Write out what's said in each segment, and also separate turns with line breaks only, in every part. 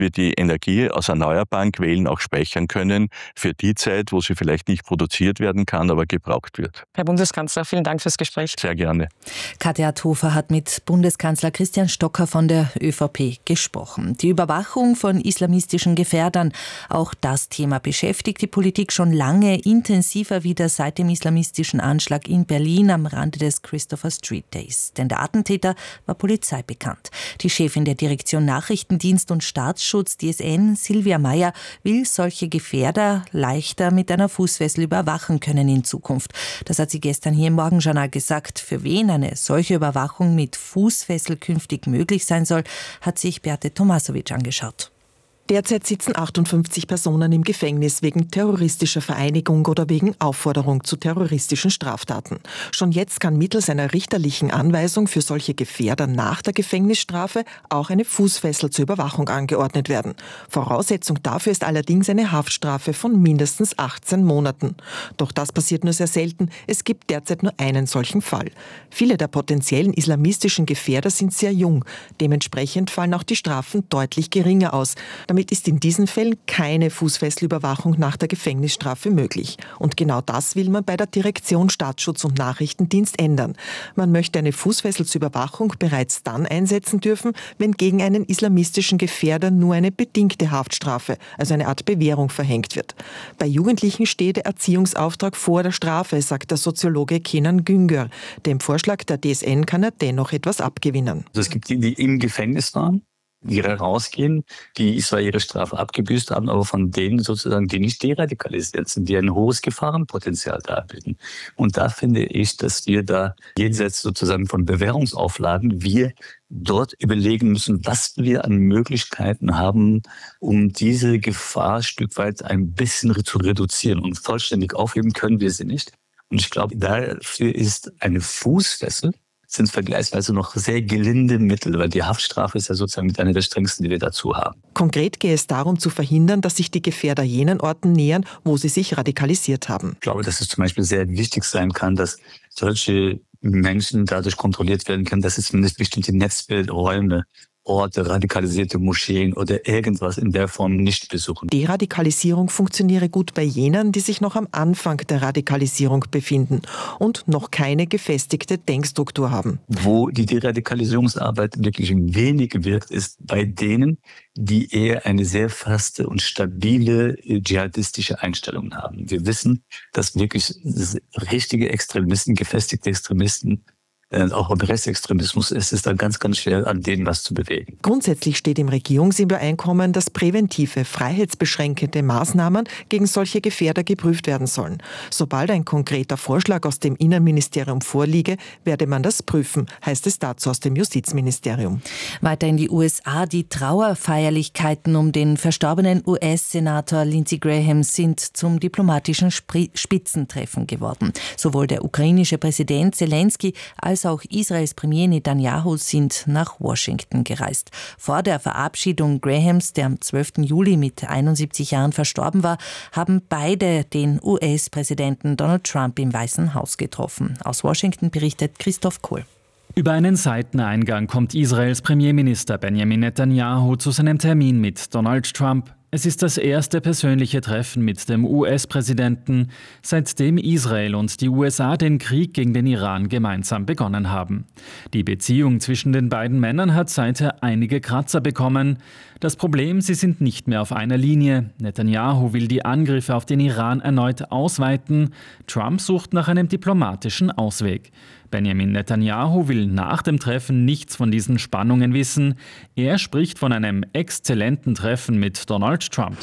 wir die Energie aus erneuerbaren Quellen auch speichern können für die Zeit, wo sie vielleicht nicht produziert werden kann, aber gebraucht wird.
Herr Bundeskanzler, vielen Dank fürs Gespräch.
Sehr gerne.
Katja Hofer hat mit Bundeskanzler Christian Stocker von der ÖVP gesprochen. Die Überwachung von islamistischen Gefährdern, auch das Thema beschäftigt die Politik schon lange, intensiver wieder seit dem islamistischen Anschlag in Berlin am Rande des Christopher Street Days. Denn der Attentäter war Polizei bekannt. Die Chefin der Direktion Nachrichtendienst und Staatsschutz DSN, Silvia Meyer, will solche Gefährder leichter mit einer Fußfessel überwachen können in Zukunft. Das hat sie gestern hier im Morgenjournal gesagt. Für wen eine solche Überwachung mit Fußfessel künftig möglich sein soll, hat sich Beate Tomasovic angeschaut.
Derzeit sitzen 58 Personen im Gefängnis wegen terroristischer Vereinigung oder wegen Aufforderung zu terroristischen Straftaten. Schon jetzt kann mittels einer richterlichen Anweisung für solche Gefährder nach der Gefängnisstrafe auch eine Fußfessel zur Überwachung angeordnet werden. Voraussetzung dafür ist allerdings eine Haftstrafe von mindestens 18 Monaten. Doch das passiert nur sehr selten. Es gibt derzeit nur einen solchen Fall. Viele der potenziellen islamistischen Gefährder sind sehr jung. Dementsprechend fallen auch die Strafen deutlich geringer aus. Damit ist in diesen Fällen keine Fußfesselüberwachung nach der Gefängnisstrafe möglich. Und genau das will man bei der Direktion Staatsschutz und Nachrichtendienst ändern. Man möchte eine Fußfessel zur Überwachung bereits dann einsetzen dürfen, wenn gegen einen islamistischen Gefährder nur eine bedingte Haftstrafe, also eine Art Bewährung, verhängt wird. Bei Jugendlichen steht der Erziehungsauftrag vor der Strafe, sagt der Soziologe Kenan Güngör. Dem Vorschlag der DSN kann er dennoch etwas abgewinnen.
Also es gibt die, die im Gefängnis waren, die rausgehen, die zwar ihre Strafe abgebüßt haben, aber von denen sozusagen, die nicht deradikalisiert sind, die ein hohes Gefahrenpotenzial darbieten. Und da finde ich, dass wir da jenseits sozusagen von Bewährungsauflagen, wir dort überlegen müssen, was wir an Möglichkeiten haben, um diese Gefahr ein Stück weit ein bisschen zu reduzieren. Und vollständig aufheben können wir sie nicht. Und ich glaube, dafür ist eine Fußfessel, sind vergleichsweise noch sehr gelinde Mittel, weil die Haftstrafe ist ja sozusagen mit einer der strengsten, die wir dazu haben.
Konkret gehe es darum zu verhindern, dass sich die Gefährder jenen Orten nähern, wo sie sich radikalisiert haben.
Ich glaube, dass es zum Beispiel sehr wichtig sein kann, dass solche Menschen dadurch kontrolliert werden können, dass es zumindest bestimmte Netzbildräume, Orte, radikalisierte Moscheen oder irgendwas in der Form nicht besuchen.
Deradikalisierung funktioniere gut bei jenen, die sich noch am Anfang der Radikalisierung befinden und noch keine gefestigte Denkstruktur haben.
Wo die Deradikalisierungsarbeit wirklich wenig wirkt, ist bei denen, die eher eine sehr feste und stabile dschihadistische Einstellung haben. Wir wissen, dass wirklich richtige Extremisten, gefestigte Extremisten, auch beim Rechtsextremismus ist es dann ganz, ganz schwer, an denen was zu bewegen.
Grundsätzlich steht im Regierungsübereinkommen, dass präventive, freiheitsbeschränkende Maßnahmen gegen solche Gefährder geprüft werden sollen. Sobald ein konkreter Vorschlag aus dem Innenministerium vorliege, werde man das prüfen, heißt es dazu aus dem Justizministerium.
Weiter in die USA. Die Trauerfeierlichkeiten um den verstorbenen US-Senator Lindsey Graham sind zum diplomatischen Spitzentreffen geworden. Sowohl der ukrainische Präsident Zelensky als auch Israels Premier Netanyahu sind nach Washington gereist. Vor der Verabschiedung Grahams, der am 12. Juli mit 71 Jahren verstorben war, haben beide den US-Präsidenten Donald Trump im Weißen Haus getroffen. Aus Washington berichtet Christoph Kohl.
Über einen Seiteneingang kommt Israels Premierminister Benjamin Netanyahu zu seinem Termin mit Donald Trump. Es ist das erste persönliche Treffen mit dem US-Präsidenten, seitdem Israel und die USA den Krieg gegen den Iran gemeinsam begonnen haben. Die Beziehung zwischen den beiden Männern hat seither einige Kratzer bekommen. Das Problem, sie sind nicht mehr auf einer Linie. Netanyahu will die Angriffe auf den Iran erneut ausweiten. Trump sucht nach einem diplomatischen Ausweg. Benjamin Netanyahu will nach dem Treffen nichts von diesen Spannungen wissen. Er spricht von einem exzellenten Treffen mit Donald Trump.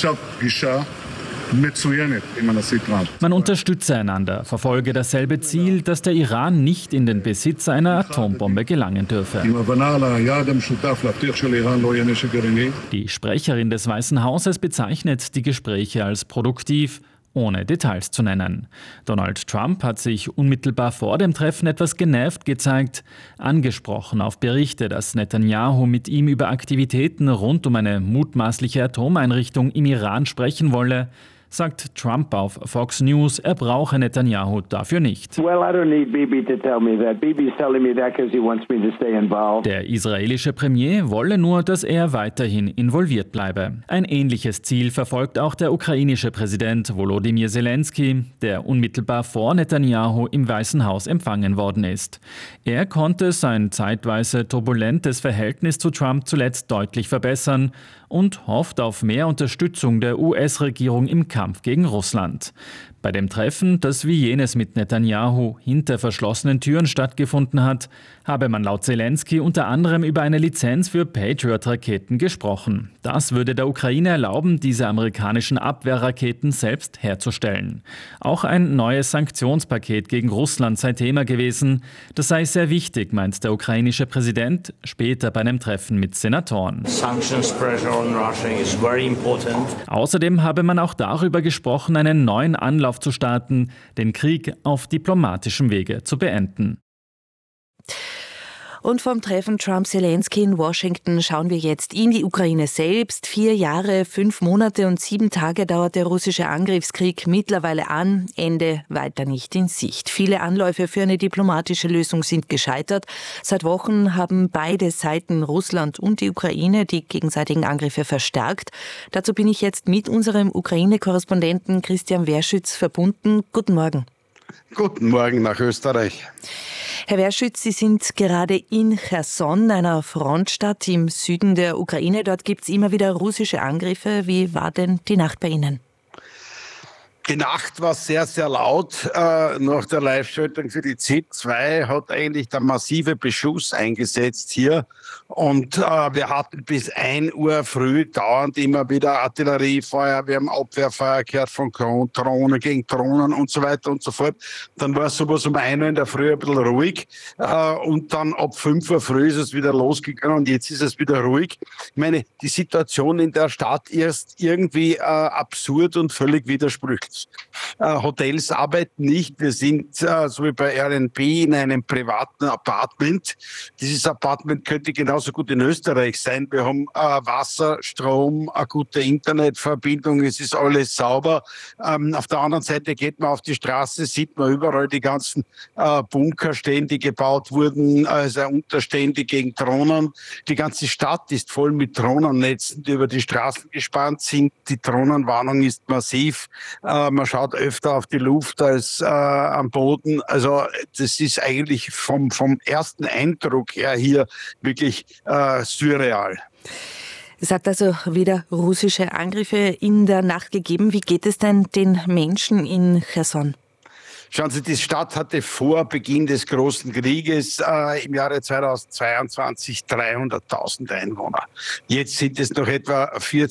Man unterstütze einander, verfolge dasselbe Ziel, dass der Iran nicht in den Besitz einer Atombombe gelangen dürfe. Die Sprecherin des Weißen Hauses bezeichnet die Gespräche als produktiv, ohne Details zu nennen. Donald Trump hat sich unmittelbar vor dem Treffen etwas genervt gezeigt. Angesprochen auf Berichte, dass Netanyahu mit ihm über Aktivitäten rund um eine mutmaßliche Atomeinrichtung im Iran sprechen wolle, sagt Trump auf Fox News, er brauche Netanyahu dafür nicht.
Well, I don't need Bibi to tell me that. Bibi's telling me that because he wants me to stay involved.
Der israelische Premier wolle nur, dass er weiterhin involviert bleibe. Ein ähnliches Ziel verfolgt auch der ukrainische Präsident Volodymyr Zelensky, der unmittelbar vor Netanyahu im Weißen Haus empfangen worden ist. Er konnte sein zeitweise turbulentes Verhältnis zu Trump zuletzt deutlich verbessern und hofft auf mehr Unterstützung der US-Regierung im Kampf gegen Russland. Bei dem Treffen, das wie jenes mit Netanyahu hinter verschlossenen Türen stattgefunden hat, habe man laut Zelensky unter anderem über eine Lizenz für Patriot-Raketen gesprochen. Das würde der Ukraine erlauben, diese amerikanischen Abwehrraketen selbst herzustellen. Auch ein neues Sanktionspaket gegen Russland sei Thema gewesen. Das sei sehr wichtig, meint der ukrainische Präsident später bei einem Treffen mit Senatoren. Außerdem habe man auch darüber gesprochen, einen neuen Anlauf zu starten, den Krieg auf diplomatischem Wege zu beenden.
Und vom Treffen Trump-Zelensky in Washington schauen wir jetzt in die Ukraine selbst. 4 Jahre, 5 Monate und 7 Tage dauert der russische Angriffskrieg mittlerweile an, Ende weiter nicht in Sicht. Viele Anläufe für eine diplomatische Lösung sind gescheitert. Seit Wochen haben beide Seiten, Russland und die Ukraine, die gegenseitigen Angriffe verstärkt. Dazu bin ich jetzt mit unserem Ukraine-Korrespondenten Christian Werschütz verbunden. Guten Morgen.
Guten Morgen nach Österreich.
Herr Werschütz, Sie sind gerade in Cherson, einer Frontstadt im Süden der Ukraine. Dort gibt es immer wieder russische Angriffe. Wie war denn die Nacht bei Ihnen?
Die Nacht war sehr, sehr laut. Nach der Live-Schaltung für die Z2 hat eigentlich der massive Beschuss eingesetzt hier. Und wir hatten bis 1 Uhr früh dauernd immer wieder Artilleriefeuer. Wir haben Abwehrfeuer gehört von Drohnen gegen Drohnen und so weiter und so fort. Dann war es sowas um 1 Uhr in der Früh ein bisschen ruhig. Und dann ab 5 Uhr früh ist es wieder losgegangen und jetzt ist es wieder ruhig. Ich meine, die Situation in der Stadt ist irgendwie absurd und völlig widersprüchlich. Hotels arbeiten nicht. Wir sind, so wie bei Airbnb, in einem privaten Apartment. Dieses Apartment könnte genauso gut in Österreich sein. Wir haben Wasser, Strom, eine gute Internetverbindung. Es ist alles sauber. Auf der anderen Seite geht man auf die Straße, sieht man überall die ganzen Bunker stehen, die gebaut wurden, also Unterstände gegen Drohnen. Die ganze Stadt ist voll mit Drohnennetzen, die über die Straßen gespannt sind. Die Drohnenwarnung ist massiv. Man schaut öfter auf die Luft als am Boden. Also das ist eigentlich vom ersten Eindruck her hier wirklich surreal.
Es hat also wieder russische Angriffe in der Nacht gegeben. Wie geht es denn den Menschen in Cherson?
Schauen Sie, die Stadt hatte vor Beginn des Großen Krieges im Jahre 2022 300.000 Einwohner. Jetzt sind es noch etwa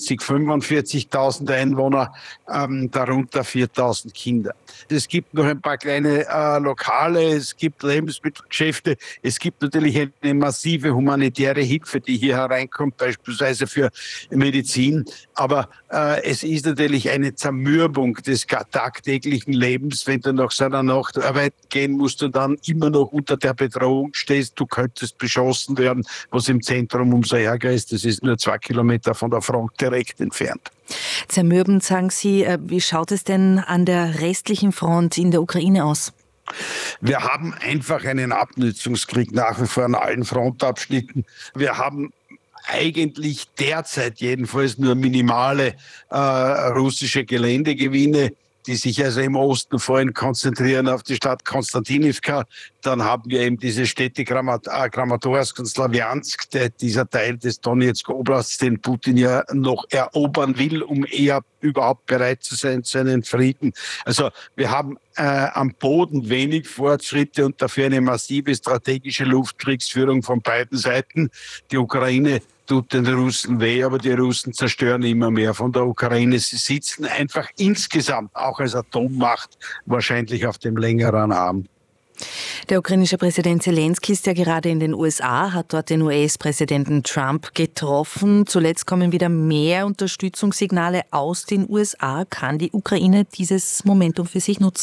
45.000 Einwohner, darunter 4.000 Kinder. Es gibt noch ein paar kleine Lokale, es gibt Lebensmittelgeschäfte, es gibt natürlich eine massive humanitäre Hilfe, die hier hereinkommt, beispielsweise für Medizin. Aber es ist natürlich eine Zermürbung des tagtäglichen Lebens, wenn du nach so einer Nacht arbeiten gehen musst und dann immer noch unter der Bedrohung stehst, du könntest beschossen werden, was im Zentrum umso ärger ist. Das ist nur 2 Kilometer von der Front direkt entfernt.
Zermürbend, sagen Sie. Wie schaut es denn an der restlichen Front in der Ukraine aus?
Wir haben einfach einen Abnutzungskrieg nach wie vor an allen Frontabschnitten. Wir haben eigentlich derzeit jedenfalls nur minimale russische Geländegewinne, die sich also im Osten vorhin konzentrieren auf die Stadt Konstantinivka. Dann haben wir eben diese Städte Kramatorsk und Slawjansk, dieser Teil des Donetsk-Oblasts, den Putin ja noch erobern will, um eher überhaupt bereit zu sein zu einem Frieden. Also wir haben am Boden wenig Fortschritte und dafür eine massive strategische Luftkriegsführung von beiden Seiten. Die Ukraine tut den Russen weh, aber die Russen zerstören immer mehr von der Ukraine. Sie sitzen einfach insgesamt, auch als Atommacht, wahrscheinlich auf dem längeren Arm.
Der ukrainische Präsident Zelensky ist ja gerade in den USA, hat dort den US-Präsidenten Trump getroffen. Zuletzt kommen wieder mehr Unterstützungssignale aus den USA. Kann die Ukraine dieses Momentum für sich nutzen?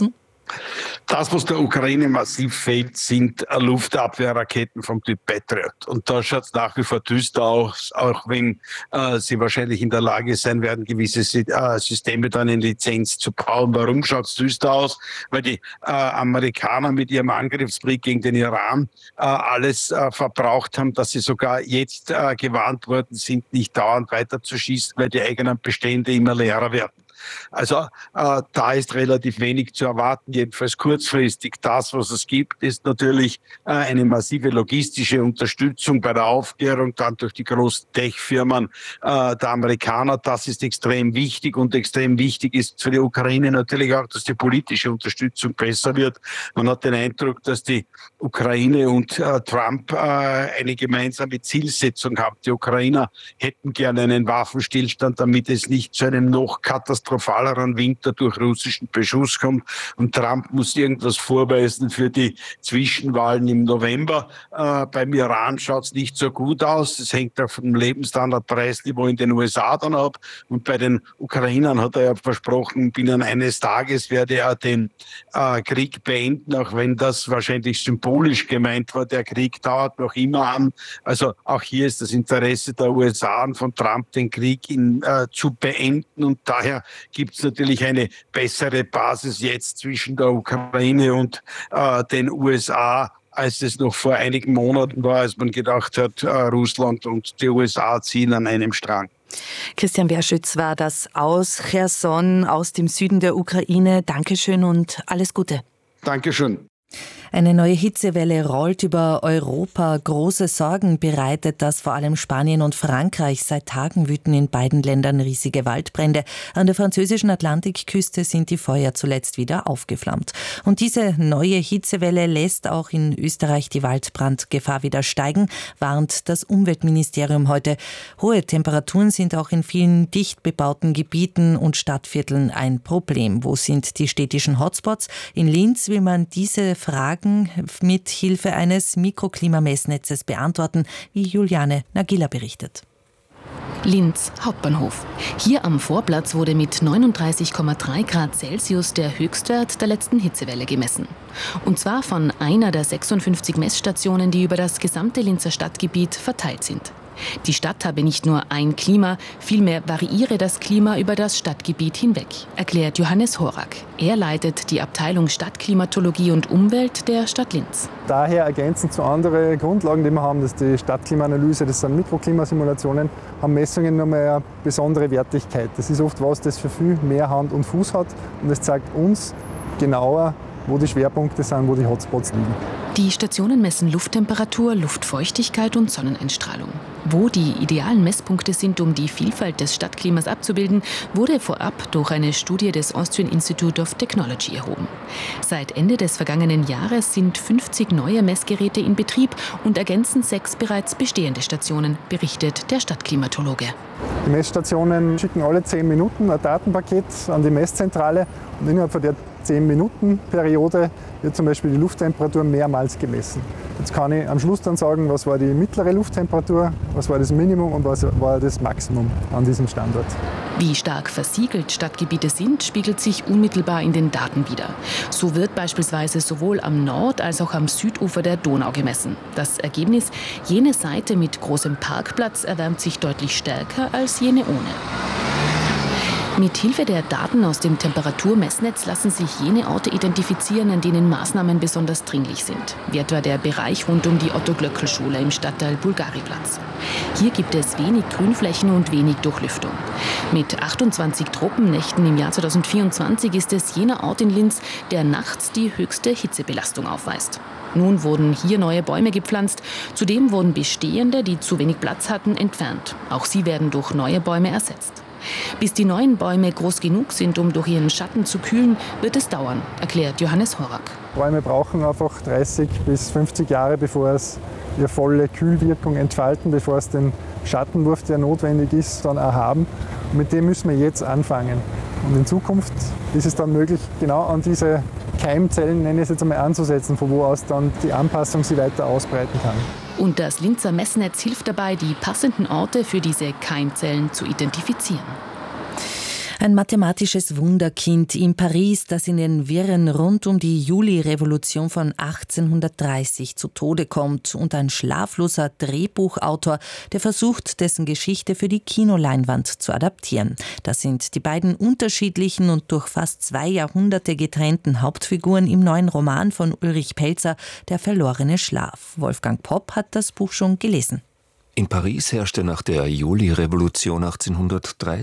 Das, was der Ukraine massiv fehlt, sind Luftabwehrraketen vom Typ Patriot. Und da schaut es nach wie vor düster aus, auch wenn sie wahrscheinlich in der Lage sein werden, gewisse Systeme dann in Lizenz zu bauen. Warum schaut es düster aus? Weil die Amerikaner mit ihrem Angriffskrieg gegen den Iran alles verbraucht haben, dass sie sogar jetzt gewarnt worden sind, nicht dauernd weiterzuschießen, weil die eigenen Bestände immer leerer werden. Also da ist relativ wenig zu erwarten, jedenfalls kurzfristig. Das, was es gibt, ist natürlich eine massive logistische Unterstützung bei der Aufklärung, dann durch die großen Tech-Firmen der Amerikaner. Das ist extrem wichtig, und extrem wichtig ist für die Ukraine natürlich auch, dass die politische Unterstützung besser wird. Man hat den Eindruck, dass die Ukraine und Trump eine gemeinsame Zielsetzung haben. Die Ukrainer hätten gerne einen Waffenstillstand, damit es nicht zu einem noch katastrophaleren Winter durch russischen Beschuss kommt, und Trump muss irgendwas vorweisen für die Zwischenwahlen im November. Beim Iran schaut es nicht so gut aus. Es hängt auch vom Lebensstandardpreisniveau in den USA dann ab. Und bei den Ukrainern hat er ja versprochen, binnen eines Tages werde er den Krieg beenden, auch wenn das wahrscheinlich symbolisch gemeint war. Der Krieg dauert noch immer an. Also auch hier ist das Interesse der USA und von Trump, den Krieg zu beenden, und daher gibt es natürlich eine bessere Basis jetzt zwischen der Ukraine und den USA, als es noch vor einigen Monaten war, als man gedacht hat, Russland und die USA ziehen an einem Strang.
Christian Werschütz war das aus Cherson, aus dem Süden der Ukraine. Dankeschön und alles Gute.
Dankeschön.
Eine neue Hitzewelle rollt über Europa. Große Sorgen bereitet das vor allem Spanien und Frankreich. Seit Tagen wüten in beiden Ländern riesige Waldbrände. An der französischen Atlantikküste sind die Feuer zuletzt wieder aufgeflammt. Und diese neue Hitzewelle lässt auch in Österreich die Waldbrandgefahr wieder steigen, warnt das Umweltministerium heute. Hohe Temperaturen sind auch in vielen dicht bebauten Gebieten und Stadtvierteln ein Problem. Wo sind die städtischen Hotspots? In Linz will man diese Fragen mit Hilfe eines Mikroklimamessnetzes beantworten, wie Juliane Nagila berichtet.
Linz, Hauptbahnhof. Hier am Vorplatz wurde mit 39,3 Grad Celsius der Höchstwert der letzten Hitzewelle gemessen. Und zwar von einer der 56 Messstationen, die über das gesamte Linzer Stadtgebiet verteilt sind. Die Stadt habe nicht nur ein Klima, vielmehr variiere das Klima über das Stadtgebiet hinweg, erklärt Johannes Horak. Er leitet die Abteilung Stadtklimatologie und Umwelt der Stadt Linz.
Daher ergänzend zu anderen Grundlagen, die wir haben, das ist die Stadtklimaanalyse, das sind Mikroklimasimulationen, haben Messungen nochmal eine besondere Wertigkeit. Das ist oft was, das für viel mehr Hand und Fuß hat, und es zeigt uns genauer, wo die Schwerpunkte sind, wo die Hotspots liegen.
Die Stationen messen Lufttemperatur, Luftfeuchtigkeit und Sonneneinstrahlung. Wo die idealen Messpunkte sind, um die Vielfalt des Stadtklimas abzubilden, wurde vorab durch eine Studie des Austrian Institute of Technology erhoben. Seit Ende des vergangenen Jahres sind 50 neue Messgeräte in Betrieb und ergänzen 6 bereits bestehende Stationen, berichtet der Stadtklimatologe.
Die Messstationen schicken alle 10 Minuten ein Datenpaket an die Messzentrale, und innerhalb von der 10-Minuten-Periode wird zum Beispiel die Lufttemperatur mehrmals gemessen. Jetzt kann ich am Schluss dann sagen, was war die mittlere Lufttemperatur, was war das Minimum und was war das Maximum an diesem Standort.
Wie stark versiegelt Stadtgebiete sind, spiegelt sich unmittelbar in den Daten wider. So wird beispielsweise sowohl am Nord- als auch am Südufer der Donau gemessen. Das Ergebnis: jene Seite mit großem Parkplatz erwärmt sich deutlich stärker als jene ohne. Mit Hilfe der Daten aus dem Temperaturmessnetz lassen sich jene Orte identifizieren, an denen Maßnahmen besonders dringlich sind, wie etwa der Bereich rund um die Otto-Glöckl-Schule im Stadtteil Bulgariplatz. Hier gibt es wenig Grünflächen und wenig Durchlüftung. Mit 28 Tropennächten im Jahr 2024 ist es jener Ort in Linz, der nachts die höchste Hitzebelastung aufweist. Nun wurden hier neue Bäume gepflanzt. Zudem wurden bestehende, die zu wenig Platz hatten, entfernt. Auch sie werden durch neue Bäume ersetzt. Bis die neuen Bäume groß genug sind, um durch ihren Schatten zu kühlen, wird es dauern, erklärt Johannes Horak.
Bäume brauchen einfach 30 bis 50 Jahre, bevor es ihre volle Kühlwirkung entfalten, bevor es den Schattenwurf, der notwendig ist, dann auch haben. Und mit dem müssen wir jetzt anfangen. Und in Zukunft ist es dann möglich, genau an diese Keimzellen, nenne ich es jetzt einmal, anzusetzen, von wo aus dann die Anpassung sich weiter ausbreiten kann.
Und das Linzer Messnetz hilft dabei, die passenden Orte für diese Keimzellen zu identifizieren.
Ein mathematisches Wunderkind in Paris, das in den Wirren rund um die Juli-Revolution von 1830 zu Tode kommt, und ein schlafloser Drehbuchautor, der versucht, dessen Geschichte für die Kinoleinwand zu adaptieren. Das sind die beiden unterschiedlichen und durch fast 2 Jahrhunderte getrennten Hauptfiguren im neuen Roman von Ulrich Pelzer, Der verlorene Schlaf. Wolfgang Popp hat das Buch schon gelesen.
In Paris herrschte nach der Juli-Revolution 1830